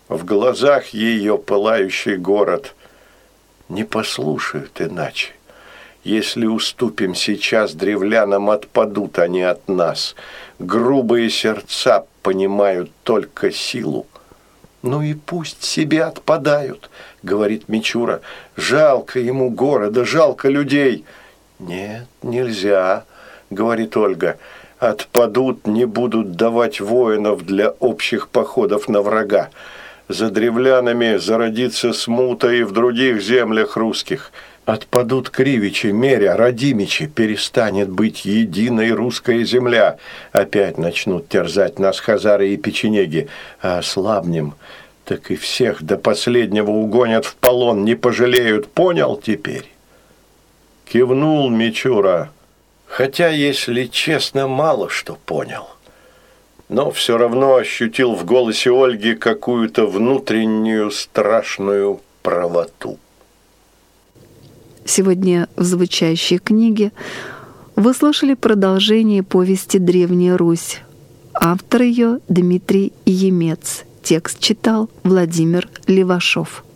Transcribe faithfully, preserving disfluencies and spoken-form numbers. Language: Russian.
В глазах ее пылающий город. Не послушают иначе. Если уступим сейчас, древлянам отпадут они от нас. Грубые сердца понимают только силу. Ну и пусть себе отпадают, говорит Мичура. Жалко ему города, жалко людей. Нет, нельзя, говорит Ольга. Отпадут, не будут давать воинов для общих походов на врага. За древлянами зародится смута и в других землях русских. Отпадут Кривичи, Меря, Радимичи, перестанет быть единой русская земля. Опять начнут терзать нас хазары и печенеги, а ослабнем, так и всех до последнего угонят в полон, не пожалеют. Понял теперь? Кивнул Мичура, хотя, если честно, мало что понял. Но все равно ощутил в голосе Ольги какую-то внутреннюю страшную правоту. Сегодня в звучащей книге вы слушали продолжение повести «Древняя Русь». Автор ее Дмитрий Емец. Текст читал Владимир Левашов.